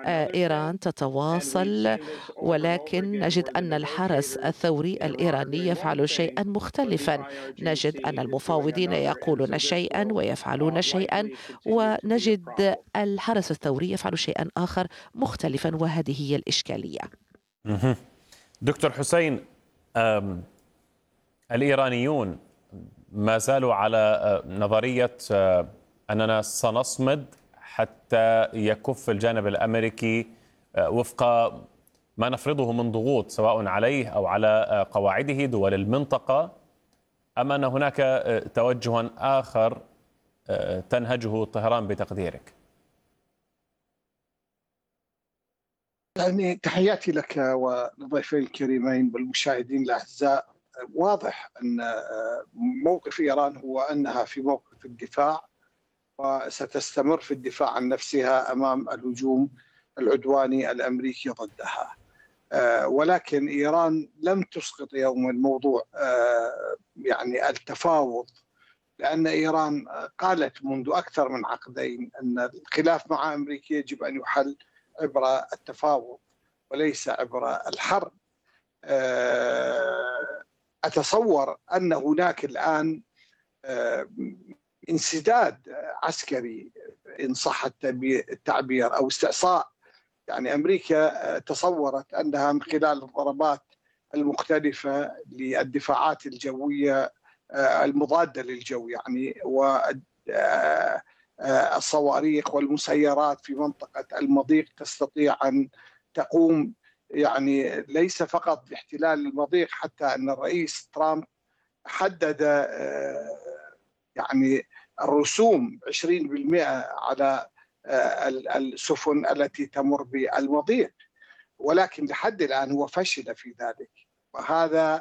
إيران تتواصل، ولكن نجد أن الحرس الثوري الإيراني يفعل شيئا مختلفا. نجد أن المفاوضين يقولون شيئا ويفعلون شيئا، ونجد الحرس الثوري يفعل شيئا آخر مختلفا، وهذه هي الإشكالية. مهم. دكتور حسين، الإيرانيون ما زالوا على نظرية أننا سنصمد حتى يكف الجانب الأمريكي وفق ما نفرضه من ضغوط سواء عليه أو على قواعده دول المنطقة، أم أن هناك توجها آخر تنهجه طهران بتقديرك؟ يعني تحياتي لك ولضيفي الكريمين والمشاهدين الأعزاء. واضح أن موقف إيران هو أنها في موقف الدفاع، وستستمر في الدفاع عن نفسها أمام الهجوم العدواني الأمريكي ضدها. ولكن إيران لم تسقط يوما موضوع يعني التفاوض، لأن إيران قالت منذ أكثر من عقدين أن الخلاف مع أمريكا يجب أن يحل عبر التفاوض وليس عبر الحرب. أتصور أن هناك الآن انسداد عسكري إن صح التعبير أو استعصاء. يعني أمريكا تصورت أنها من خلال الضربات المختلفة للدفاعات الجوية المضادة للجو يعني والصواريخ والمسيرات في منطقة المضيق تستطيع أن تقوم يعني ليس فقط باحتلال المضيق، حتى أن الرئيس ترامب حدد يعني الرسوم 20% على السفن التي تمر بالمضيق، ولكن لحد الآن هو فشل في ذلك. وهذا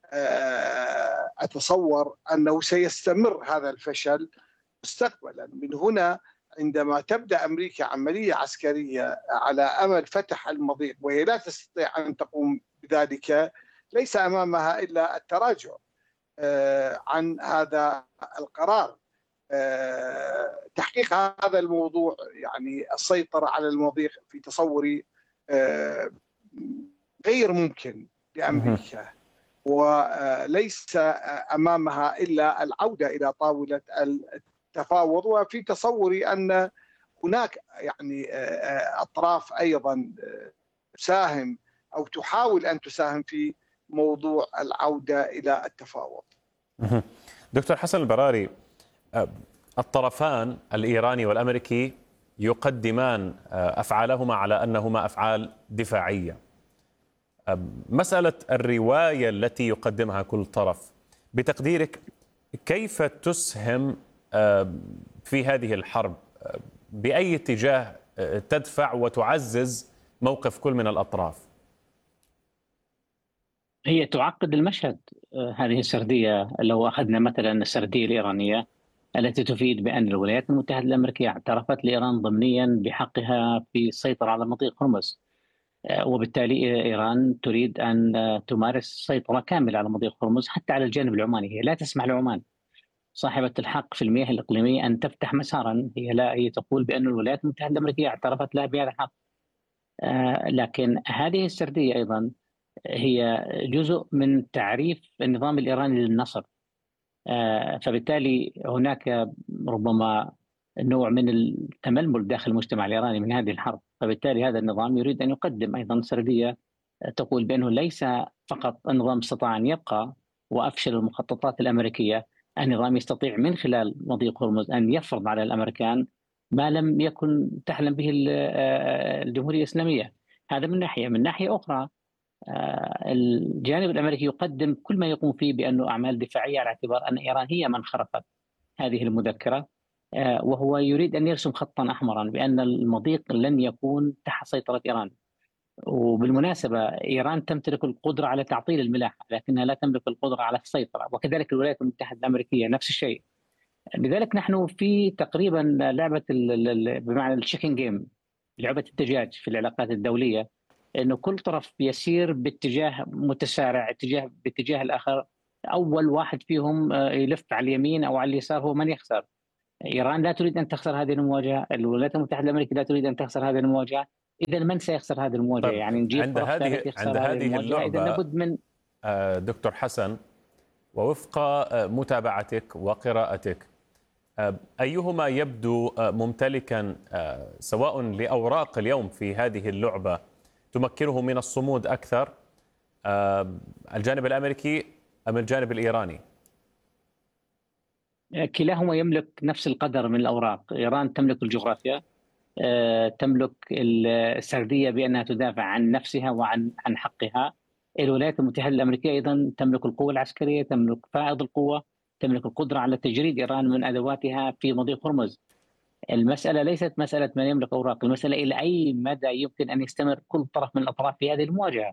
أتصور أنه سيستمر هذا الفشل مستقبلا. من هنا عندما تبدأ أمريكا عملية عسكرية على أمل فتح المضيق وهي لا تستطيع أن تقوم بذلك، ليس أمامها إلا التراجع عن هذا القرار. تحقيق هذا الموضوع يعني السيطرة على المضيق في تصوري غير ممكن لأمريكا، وليس أمامها إلا العودة إلى طاولة التفاوض. وفي تصوري أن هناك يعني أطراف أيضا تساهم أو تحاول أن تساهم في موضوع العودة إلى التفاوض. دكتور حسن البراري، الطرفان الإيراني والأمريكي يقدمان أفعالهما على أنهما أفعال دفاعية. مسألة الرواية التي يقدمها كل طرف بتقديرك كيف تسهم في هذه الحرب؟ بأي اتجاه تدفع وتعزز موقف كل من الأطراف؟ هي تعقد المشهد. هذه السردية، لو أخذنا مثلا السردية الإيرانية التي تفيد بأن الولايات المتحدة الأمريكية اعترفت لإيران ضمنيا بحقها في السيطرة على مضيق هرمز، وبالتالي إيران تريد أن تمارس سيطرة كاملة على مضيق هرمز حتى على الجانب العماني. هي لا تسمح لعمان صاحبة الحق في المياه الإقليمية أن تفتح مسارا. هي تقول بأن الولايات المتحدة الأمريكية اعترفت لها بهذا الحق. لكن هذه السردية أيضا هي جزء من تعريف النظام الإيراني للنصر. فبالتالي هناك ربما نوع من التململ داخل المجتمع الإيراني من هذه الحرب. فبالتالي هذا النظام يريد أن يقدم أيضا سردية تقول بأنه ليس فقط النظام استطاع أن يبقى وأفشل المخططات الأمريكية، النظام يستطيع من خلال مضيق هرمز أن يفرض على الأمريكان ما لم يكن تحلم به الجمهورية الإسلامية. هذا من ناحية. من ناحية أخرى الجانب الأمريكي يقدم كل ما يقوم فيه بأنه أعمال دفاعية، على اعتبار أن إيران هي من خرقت هذه المذكرة، وهو يريد أن يرسم خطا أحمرا بأن المضيق لن يكون تحت سيطرة إيران. وبالمناسبة إيران تمتلك القدرة على تعطيل الملاحة، لكنها لا تملك القدرة على السيطرة، وكذلك الولايات المتحدة الأمريكية نفس الشيء. لذلك نحن في تقريبا لعبة بمعنى الشيكينج جيم، لعبة الدجاج في العلاقات الدولية، انه كل طرف يسير باتجاه متسارع باتجاه الاخر. اول واحد فيهم يلف على اليمين او على اليسار هو من يخسر. ايران لا تريد ان تخسر هذه المواجهه، الولايات المتحده الامريكيه لا تريد ان تخسر هذه المواجهه، إذا من سيخسر هذه المواجهة؟ طيب، يعني نجيب طرف ثالث يخسر عند هذه هذه المواجهة، إذا اللعبة لابد من دكتور حسن، ووفق متابعتك وقراءتك، أيهما يبدو ممتلكا سواء لأوراق اليوم في هذه اللعبة تمكنه من الصمود أكثر، الجانب الأمريكي أم الجانب الإيراني؟ كلاهما يملك نفس القدر من الأوراق. إيران تملك الجغرافيا، تملك السردية بأنها تدافع عن نفسها وعن حقها. الولايات المتحدة الأمريكية أيضا تملك القوة العسكرية، تملك فائض القوة، تملك القدرة على تجريد إيران من أدواتها في مضيق هرمز. المسألة ليست مسألة من يملك أوراق، المسألة إلى أي مدى يمكن أن يستمر كل طرف من الأطراف في هذه المواجهة.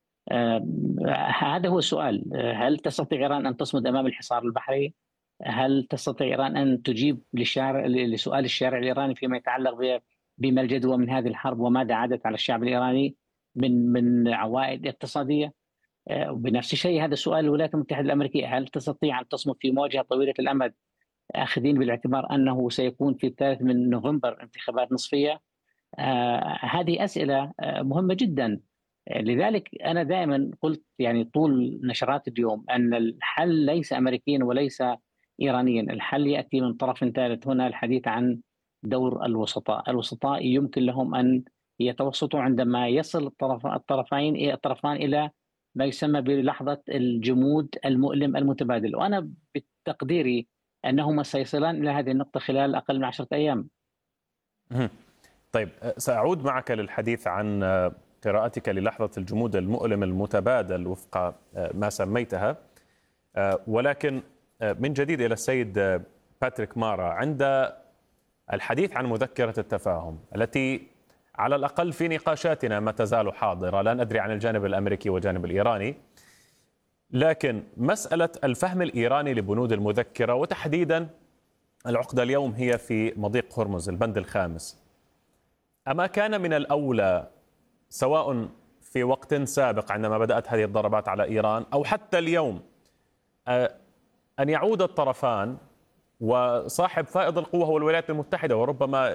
هذا هو السؤال. هل تستطيع إيران أن تصمد أمام الحصار البحري؟ هل تستطيع إيران أن تجيب لسؤال الشارع الإيراني فيما يتعلق بما الجدوى من هذه الحرب وماذا عادت على الشعب الإيراني من عوائد اقتصادية؟ وبنفس الشيء هذا سؤال الولايات المتحدة الأمريكية، هل تستطيع أن تصمد في مواجهة طويلة الأمد أخذين بالاعتبار أنه سيكون في 3 من نوفمبر انتخابات نصفية؟ هذه أسئلة مهمة جدا. لذلك أنا دائما قلت يعني طول نشرات اليوم أن الحل ليس أمريكيا وليس إيرانيا، الحل يأتي من طرف ثالث. هنا الحديث عن دور الوسطاء. الوسطاء يمكن لهم أن يتوسطوا عندما يصل الطرفان إلى ما يسمى بلحظة الجمود المؤلم المتبادل، وأنا بتقديري أنهما سيصلان إلى هذه النقطة خلال أقل من 10 أيام. طيب، سأعود معك للحديث عن قراءتك للحظة الجمود المؤلم المتبادل وفق ما سميتها، ولكن من جديد إلى السيد باتريك مارا. عند الحديث عن مذكرة التفاهم التي على الأقل في نقاشاتنا ما تزال حاضرة، لا ندري عن الجانب الأمريكي والجانب الإيراني، لكن مسألة الفهم الإيراني لبنود المذكرة وتحديدا العقدة اليوم هي في مضيق هرمز البند الخامس، أما كان من الأولى سواء في وقت سابق عندما بدأت هذه الضربات على إيران أو حتى اليوم أن يعود الطرفان وصاحب فائض القوة هو الولايات المتحدة، وربما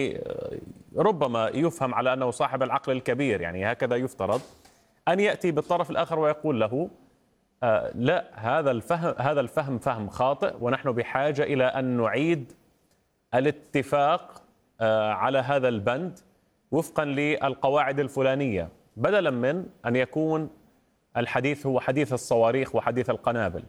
ربما يفهم على أنه صاحب العقل الكبير، يعني هكذا يفترض، أن يأتي بالطرف الآخر ويقول له لا، هذا الفهم فهم خاطئ، ونحن بحاجة إلى أن نعيد الاتفاق على هذا البند وفقا للقواعد الفلانية، بدلا من أن يكون الحديث هو حديث الصواريخ وحديث القنابل.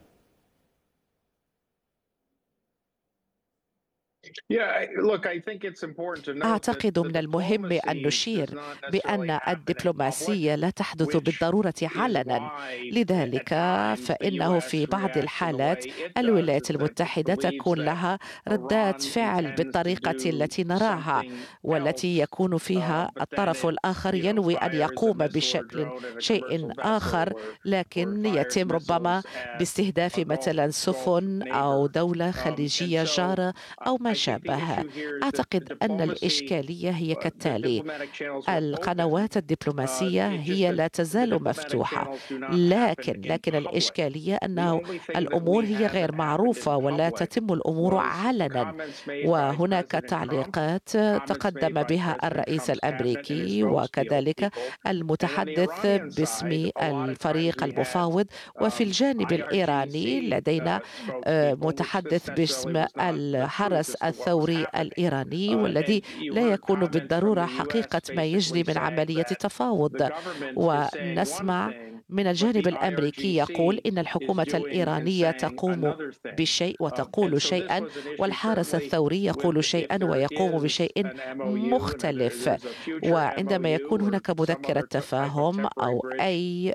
أعتقد من المهم أن نشير بأن الدبلوماسية لا تحدث بالضرورة علنا، لذلك فإنه في بعض الحالات الولايات المتحدة تكون لها ردات فعل بالطريقة التي نراها، والتي يكون فيها الطرف الآخر ينوي أن يقوم بشكل شيء آخر، لكن يتم ربما باستهداف مثلا سفن أو دولة خليجية جارة أو ما شابه. أعتقد أن الإشكالية هي كالتالي: القنوات الدبلوماسية هي لا تزال مفتوحة، لكن الإشكالية أنه الأمور هي غير معروفة ولا تتم الأمور علنا. وهناك تعليقات تقدم بها الرئيس الأمريكي وكذلك المتحدث باسم الفريق المفاوض، وفي الجانب الإيراني لدينا متحدث باسم الحرس الثوري الإيراني، والذي لا يكون بالضرورة حقيقة ما يجري من عملية تفاوض. ونسمع من الجانب الأمريكي يقول إن الحكومة الإيرانية تقوم بشيء وتقول شيئا، والحرس الثوري يقول شيئا ويقوم بشيء مختلف. وعندما يكون هناك مذكرة تفاهم أو أي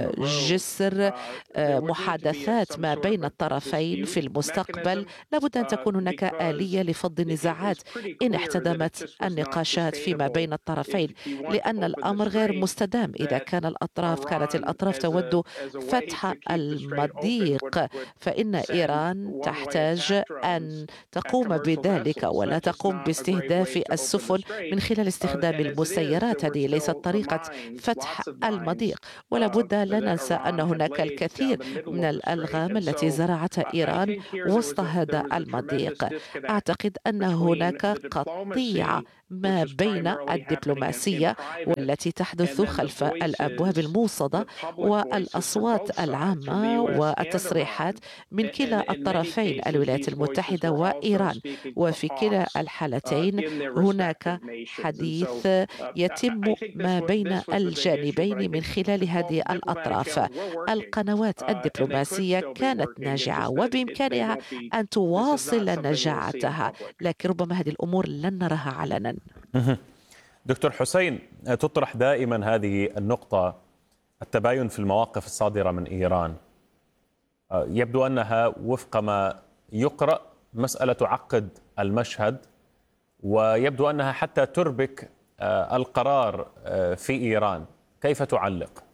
جسر محادثات ما بين الطرفين في المستقبل، لابد أن تكون هناك آلية لفض النزاعات إن احتدمت النقاشات فيما بين الطرفين، لأن الأمر غير مستدام. إذا كانت الأطراف تود فتح المضيق، فإن إيران تحتاج أن تقوم بذلك ولا تقوم باستهداف السفن من خلال استخدام المسيرات. هذه ليست طريقة فتح المضيق. ولا بد لا ننسى أن هناك الكثير من الألغام التي زرعتها إيران وسط هذا المضيق. أعتقد أن هناك قطيعة ما بين الدبلوماسية والتي تحدث خلف الأبواب الموصدة والأصوات العامة والتصريحات من كلا الطرفين الولايات المتحدة وإيران. وفي كلا الحالتين هناك حديث يتم ما بين الجانبين من خلال هذه الأطراف. القنوات الدبلوماسية كانت ناجعة وبإمكانها أن تواصل نجاعتها، لكن ربما هذه الأمور لن نراها علنا. دكتور حسين، تطرح دائما هذه النقطة، التباين في المواقف الصادرة من إيران. يبدو أنها وفق ما يقرأ مسألة تعقد المشهد، ويبدو أنها حتى تربك القرار في إيران. كيف تعلق؟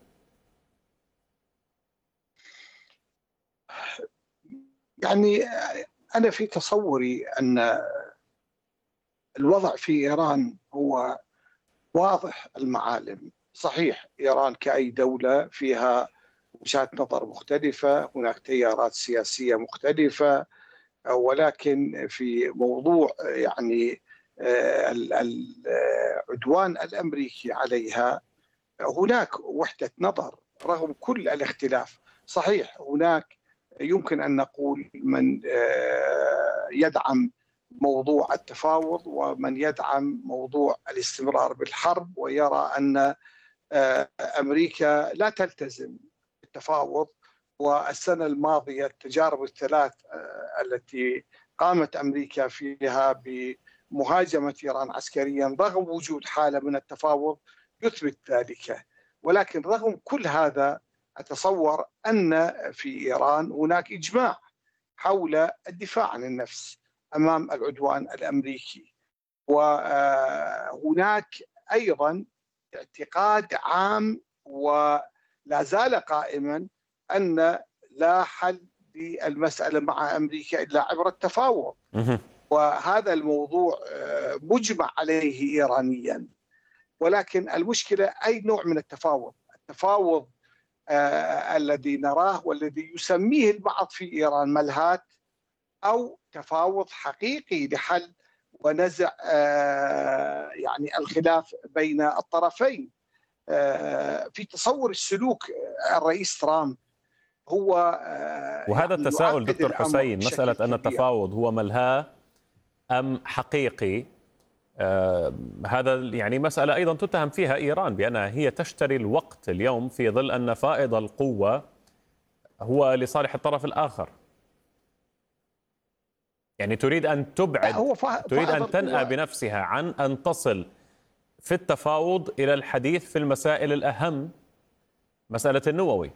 يعني أنا في تصوري أن الوضع في إيران هو واضح المعالم. صحيح إيران كأي دولة فيها وجهات نظر مختلفة، هناك تيارات سياسية مختلفة، ولكن في موضوع يعني العدوان الأمريكي عليها هناك وحدة نظر رغم كل الاختلاف. صحيح هناك يمكن أن نقول من يدعم موضوع التفاوض ومن يدعم موضوع الاستمرار بالحرب، ويرى أن أمريكا لا تلتزم بالتفاوض. والسنة الماضية التجارب الثلاث التي قامت أمريكا فيها بمهاجمة إيران عسكريا رغم وجود حالة من التفاوض يثبت ذلك. ولكن رغم كل هذا أتصور أن في إيران هناك إجماع حول الدفاع عن النفس أمام العدوان الأمريكي، وهناك أيضا اعتقاد عام ولا زال قائما أن لا حل للمسألة مع أمريكا إلا عبر التفاوض، وهذا الموضوع مجمع عليه إيرانيا. ولكن المشكلة أي نوع من التفاوض؟ التفاوض الذي نراه والذي يسميه البعض في إيران ملهات، أو تفاوض حقيقي لحل ونزع يعني الخلاف بين الطرفين. في تصور السلوك الرئيس ترامب هو وهذا يعني التساؤل دكتور حسين، مسألة أن التفاوض هو ملهاه أم حقيقي، هذا يعني مسألة أيضا تتهم فيها إيران بأنها هي تشتري الوقت اليوم في ظل أن فائض القوة هو لصالح الطرف الآخر. يعني تريد أن تبعد، تريد أن تنأى بنفسها عن أن تصل في التفاوض إلى الحديث في المسائل الأهم، مسألة النووي.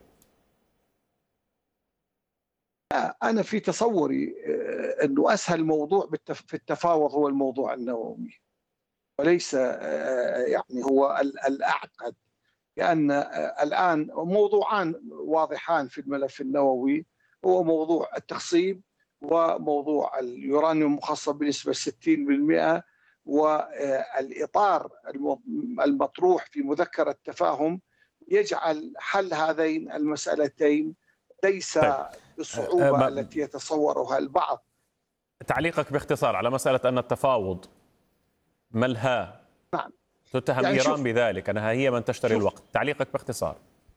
أنا في تصوري أنه أسهل موضوع في التفاوض هو الموضوع النووي، وليس يعني هو الأعقد، لأن الآن موضوعان واضحان في الملف النووي، هو موضوع التخصيب وموضوع اليورانيوم المخصب بنسبة 60%. والإطار المطروح في مذكرة التفاهم يجعل حل هذين المسألتين ليس بالصعوبة التي يتصورها البعض. تعليقك باختصار على مسألة أن التفاوض ملهاه. نعم. تتهم يعني إيران بذلك أنها هي من تشتري الوقت. تعليقك باختصار.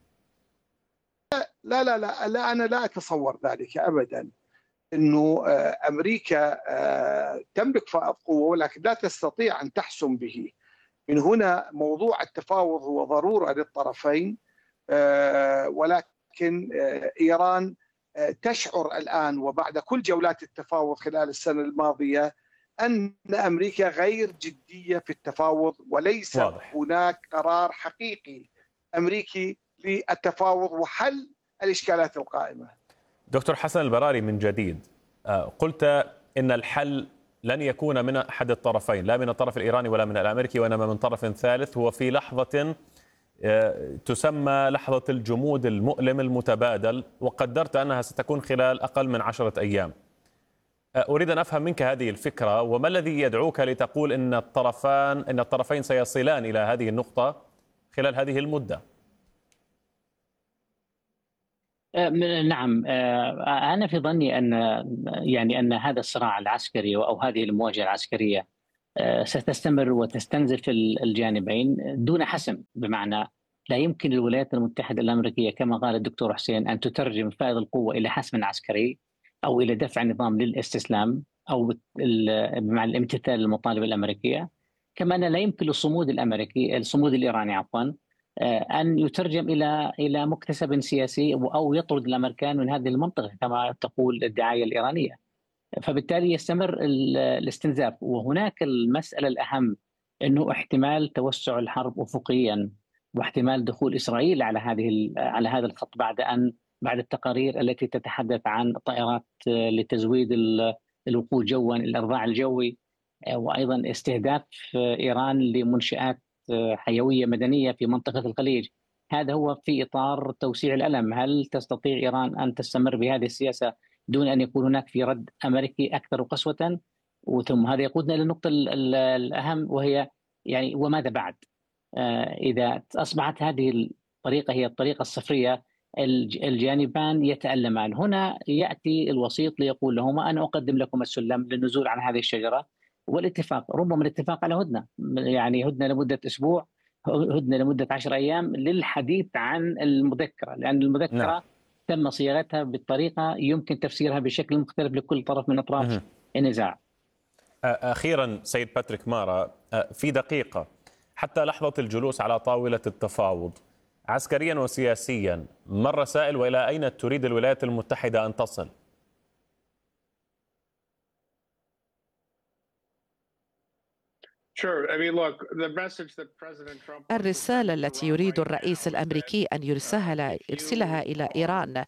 لا لا لا لا، أنا لا أتصور ذلك أبدا. أنه أمريكا تملك فائض قوة ولكن لا تستطيع أن تحسم به. من هنا موضوع التفاوض هو ضرورة للطرفين، ولكن إيران تشعر الآن وبعد كل جولات التفاوض خلال السنة الماضية أن أمريكا غير جدية في التفاوض، وليس هناك قرار حقيقي أمريكي للتفاوض وحل الإشكالات القائمة. دكتور حسن البراري، من جديد قلت إن الحل لن يكون من أحد الطرفين، لا من الطرف الإيراني ولا من الأمريكي، وإنما من طرف ثالث، هو في لحظة تسمى لحظة الجمود المؤلم المتبادل، وقدرت أنها ستكون خلال أقل من 10 أيام. أريد أن أفهم منك هذه الفكرة، وما الذي يدعوك لتقول إن الطرفين سيصلان إلى هذه النقطة خلال هذه المدة؟ نعم، أنا في ظني أن هذا الصراع العسكري أو هذه المواجهة العسكرية ستستمر وتستنزف الجانبين دون حسم، بمعنى لا يمكن للولايات المتحدة الأمريكية كما قال الدكتور حسين أن تترجم فائض القوة إلى حسم عسكري أو إلى دفع نظام للاستسلام أو بمعنى الامتثال للمطالب الأمريكية، كما أن لا يمكن للصمود الإيراني أن يترجم إلى مكتسب سياسي أو يطرد الأمريكان من هذه المنطقة كما تقول الدعاية الإيرانية. فبالتالي يستمر الاستنزاف. وهناك المسألة الأهم أنه احتمال توسع الحرب أفقيا واحتمال دخول إسرائيل على هذا الخط بعد التقارير التي تتحدث عن طائرات لتزويد الوقود جوا، الإرضاع الجوي، وأيضا استهداف إيران لمنشآت حيوية مدنية في منطقة الخليج. هذا هو في إطار توسيع الألم. هل تستطيع إيران أن تستمر بهذه السياسة دون أن يكون هناك في رد أمريكي أكثر قسوة؟ وثم هذا يقودنا إلى النقطة الأهم، وهي يعني وماذا بعد؟ إذا أصبحت هذه الطريقة هي الطريقة الصفرية، الجانبان يتألمان. هنا يأتي الوسيط ليقول لهما أنا أقدم لكم السلم للنزول عن هذه الشجرة والاتفاق، ربما الاتفاق على هدنة، يعني هدنة لمدة أسبوع، هدنة لمدة 10 أيام للحديث عن المذكرة، لأن المذكرة نعم. تم صياغتها بطريقة يمكن تفسيرها بشكل مختلف لكل طرف من أطراف النزاع. أخيرا سيد باتريك مارا، في دقيقة، حتى لحظة الجلوس على طاولة التفاوض عسكريا وسياسيا ما الرسائل وإلى أين تريد الولايات المتحدة أن تصل؟ الرسالة التي يريد الرئيس الأمريكي أن يرسلها إلى إيران: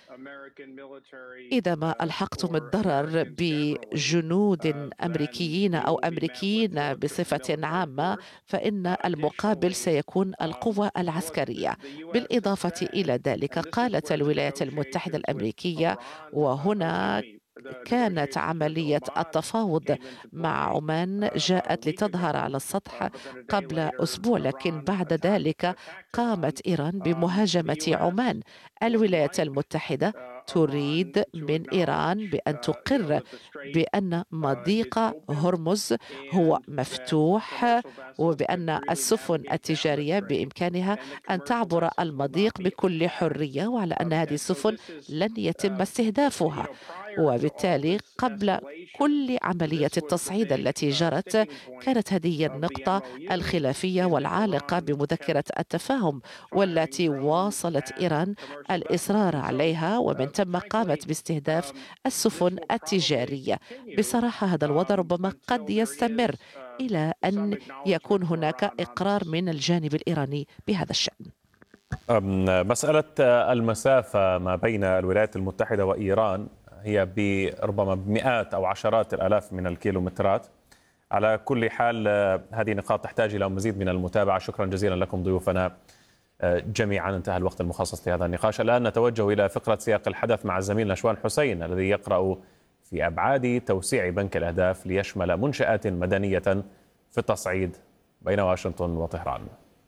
إذا ما ألحقتم الضرر بجنود أمريكيين أو أمريكيين بصفة عامة فإن المقابل سيكون القوة العسكرية. بالإضافة إلى ذلك قالت الولايات المتحدة الأمريكية، وهنا كانت عملية التفاوض مع عمان جاءت لتظهر على السطح قبل أسبوع، لكن بعد ذلك قامت إيران بمهاجمة عمان. الولايات المتحدة تريد من إيران بأن تقر بأن مضيق هرمز هو مفتوح، وبأن السفن التجارية بإمكانها أن تعبر المضيق بكل حرية، وعلى أن هذه السفن لن يتم استهدافها. وبالتالي قبل كل عملية التصعيد التي جرت كانت هذه النقطة الخلافية والعالقة بمذكرة التفاهم، والتي واصلت إيران الإصرار عليها، ومن ثم قامت باستهداف السفن التجارية. بصراحة هذا الوضع ربما قد يستمر إلى أن يكون هناك إقرار من الجانب الإيراني بهذا الشأن. مسألة المسافة ما بين الولايات المتحدة وإيران هي ربما بمئات أو عشرات الآلاف من الكيلومترات. على كل حال هذه نقاط تحتاج إلى مزيد من المتابعة. شكرا جزيلا لكم ضيوفنا جميعا. انتهى الوقت المخصص لهذا النقاش. الآن نتوجه إلى فقرة سياق الحدث مع الزميل نشوان حسين الذي يقرأ في أبعاد توسيع بنك الأهداف ليشمل منشآت مدنية في التصعيد بين واشنطن وطهران.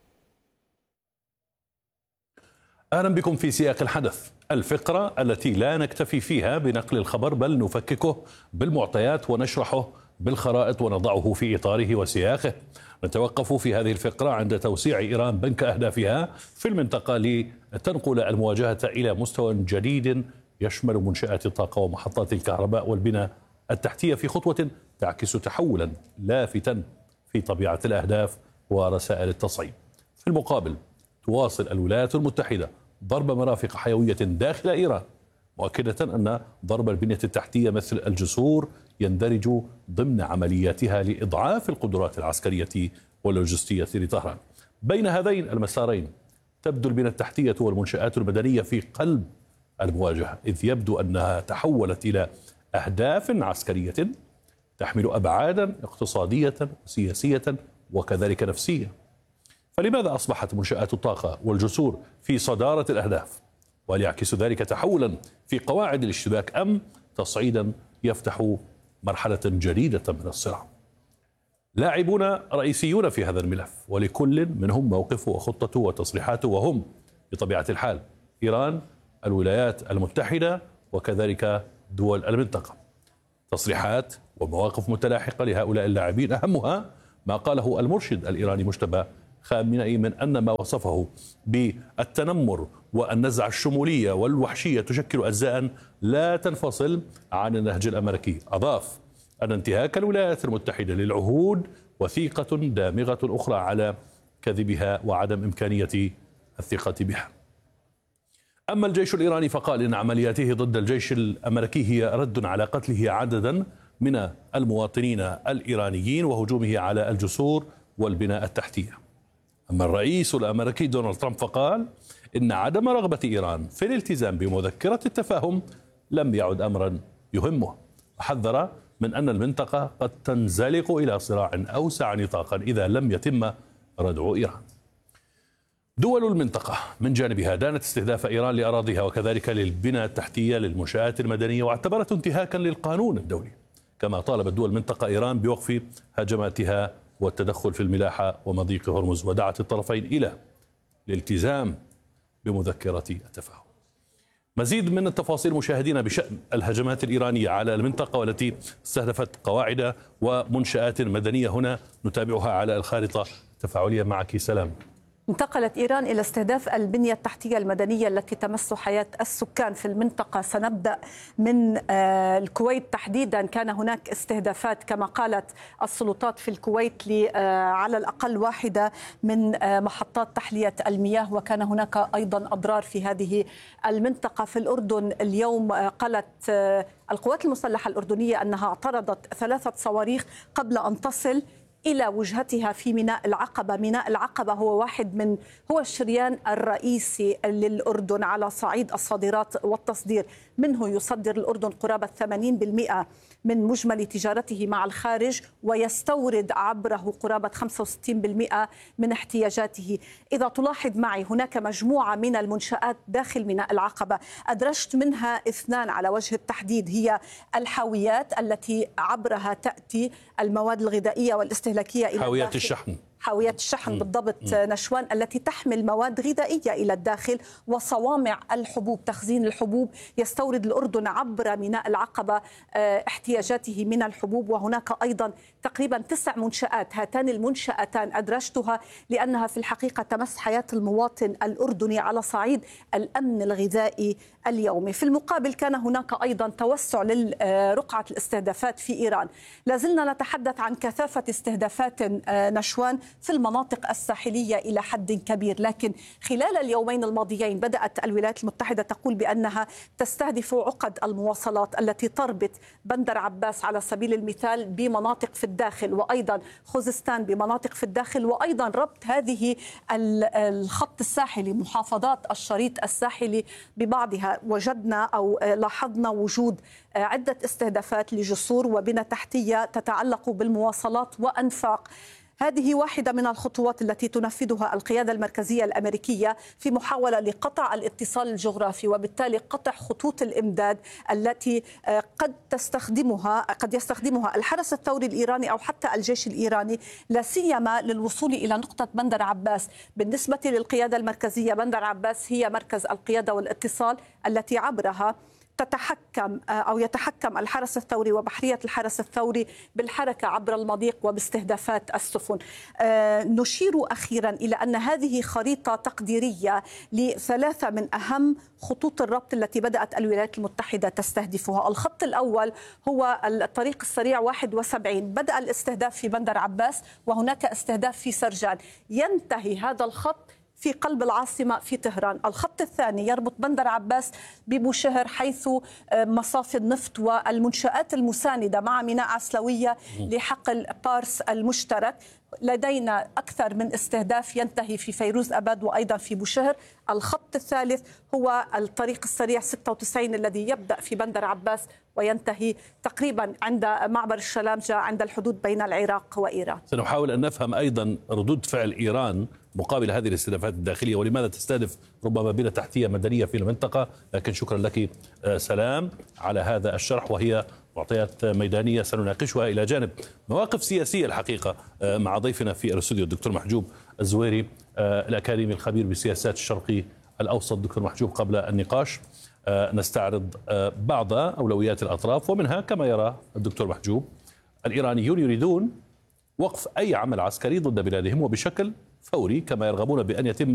أهلا بكم في سياق الحدث، الفقرة التي لا نكتفي فيها بنقل الخبر بل نفككه بالمعطيات ونشرحه بالخرائط ونضعه في إطاره وسياقه. نتوقف في هذه الفقرة عند توسيع إيران بنك أهدافها في المنطقة لتنقل المواجهة إلى مستوى جديد يشمل منشآت الطاقة ومحطات الكهرباء والبنى التحتية، في خطوة تعكس تحولا لافتا في طبيعة الأهداف ورسائل التصعيد. في المقابل تواصل الولايات المتحدة ضرب مرافق حيوية داخل إيران، مؤكدة أن ضرب البنية التحتية مثل الجسور يندرج ضمن عملياتها لإضعاف القدرات العسكرية واللوجستية لطهران. بين هذين المسارين تبدو البنية التحتية والمنشآت المدنية في قلب المواجهة، إذ يبدو أنها تحولت إلى أهداف عسكرية تحمل أبعادا اقتصادية وسياسية وكذلك نفسية. فلماذا أصبحت منشآت الطاقة والجسور في صدارة الأهداف؟ وهل يعكس ذلك تحولا في قواعد الاشتباك أم تصعيدا يفتح مرحلة جديدة من الصراع؟ لاعبون رئيسيون في هذا الملف، ولكل منهم موقفه وخطته وتصريحاته، وهم بطبيعة الحال إيران، الولايات المتحدة، وكذلك دول المنطقة. تصريحات ومواقف متلاحقة لهؤلاء اللاعبين، أهمها ما قاله المرشد الإيراني مجتبى خامنئي من أن ما وصفه بالتنمر والنزعة الشمولية والوحشية تشكل أجزاء لا تنفصل عن النهج الأمريكي. أضاف أن انتهاك الولايات المتحدة للعهود وثيقة دامغة أخرى على كذبها وعدم إمكانية الثقة بها. أما الجيش الإيراني فقال إن عملياته ضد الجيش الأمريكي هي رد على قتله عددا من المواطنين الإيرانيين وهجومه على الجسور والبناء التحتية. أما الرئيس الأمريكي دونالد ترامب فقال إن عدم رغبة إيران في الالتزام بمذكرة التفاهم لم يعد أمرا يهمه، وحذر من أن المنطقة قد تنزلق إلى صراع أوسع نطاقا إذا لم يتم ردع إيران. دول المنطقة من جانبها دانت استهداف إيران لأراضيها وكذلك للبنى التحتية للمنشآت المدنية واعتبرته انتهاكا للقانون الدولي، كما طالبت دول المنطقة إيران بوقف هجماتها والتدخل في الملاحة ومضيق هرمز، ودعت الطرفين إلى الالتزام بمذكرة التفاهم. مزيد من التفاصيل مشاهدينا بشأن الهجمات الإيرانية على المنطقة والتي استهدفت قواعد ومنشآت مدنية هنا نتابعها على الخارطة التفاعلية معك سلام. انتقلت إيران إلى استهداف البنية التحتية المدنية التي تمس حياة السكان في المنطقة. سنبدأ من الكويت تحديدا. كان هناك استهدافات كما قالت السلطات في الكويت على الأقل واحدة من محطات تحلية المياه، وكان هناك أيضا أضرار في هذه المنطقة. في الأردن اليوم قالت القوات المسلحة الأردنية أنها اعترضت 3 صواريخ قبل أن تصل إلى وجهتها في ميناء العقبة. ميناء العقبة هو الشريان الرئيسي للأردن على صعيد الصادرات والتصدير، منه يصدر الأردن قرابة 80% من مجمل تجارته مع الخارج، ويستورد عبره قرابة 65% من احتياجاته. إذا تلاحظ معي هناك مجموعة من المنشآت داخل ميناء العقبة، أدرجت منها 2 على وجه التحديد، هي الحاويات التي عبرها تأتي المواد الغذائية والاستهلاكية إلى حاويات الشحن. حاويات الشحن بالضبط نشوان، التي تحمل مواد غذائية إلى الداخل، وصوامع الحبوب، تخزين الحبوب. يستورد الأردن عبر ميناء العقبة احتياجاته من الحبوب. وهناك أيضا تقريبا 9 منشآت. هاتان المنشأتان أدرجتها لأنها في الحقيقة تمس حياة المواطن الأردني على صعيد الأمن الغذائي اليومي. في المقابل كان هناك أيضا توسع لرقعة الاستهدافات في إيران. لازلنا نتحدث عن كثافة استهدافات نشوان في المناطق الساحلية إلى حد كبير، لكن خلال اليومين الماضيين بدأت الولايات المتحدة تقول بأنها تستهدف عقد المواصلات التي تربط بندر عباس على سبيل المثال بمناطق في الداخل، وأيضا خوزستان بمناطق في الداخل، وأيضا ربط هذه الخط الساحلي، محافظات الشريط الساحلي ببعضها. وجدنا أو لاحظنا وجود عدة استهدافات لجسور وبنى تحتية تتعلق بالمواصلات وأنفاق. هذه واحدة من الخطوات التي تنفذها القيادة المركزية الأمريكية في محاولة لقطع الاتصال الجغرافي، وبالتالي قطع خطوط الإمداد التي قد يستخدمها الحرس الثوري الإيراني أو حتى الجيش الإيراني، لا سيما للوصول إلى نقطة بندر عباس. بالنسبة للقيادة المركزية، بندر عباس هي مركز القيادة والاتصال التي عبرها يتحكم الحرس الثوري وبحرية الحرس الثوري بالحركة عبر المضيق وباستهدافات السفن. نشير أخيرا إلى أن هذه خريطة تقديرية ل3 من أهم خطوط الربط التي بدأت الولايات المتحدة تستهدفها. الخط الأول هو الطريق السريع 71، بدأ الاستهداف في بندر عباس وهناك استهداف في سرجان. ينتهي هذا الخط في قلب العاصمة في طهران. الخط الثاني يربط بندر عباس ببوشهر حيث مصافي النفط والمنشآت المساندة مع ميناء عسلوية لحقل بارس المشترك. لدينا أكثر من استهداف ينتهي في فيروز أباد وأيضا في بوشهر. الخط الثالث هو الطريق السريع 96 الذي يبدأ في بندر عباس وينتهي تقريبا عند معبر الشلامجة عند الحدود بين العراق وإيران. سنحاول أن نفهم أيضا ردود فعل إيران مقابل هذه الاستهدافات الداخلية، ولماذا تستهدف ربما بنى تحتية مدنية في المنطقة. لكن شكرا لك سلام على هذا الشرح، وهي معطيات ميدانية سنناقشها إلى جانب مواقف سياسية الحقيقة مع ضيفنا في الاستوديو الدكتور محجوب الزويري الأكاديمي الخبير بالسياسات الشرقي الأوسط. دكتور محجوب، قبل النقاش نستعرض بعض أولويات الأطراف ومنها كما يرى الدكتور محجوب الإيرانيون يريدون وقف أي عمل عسكري ضد بلادهم وبشكل فوري، كما يرغبون بأن يتم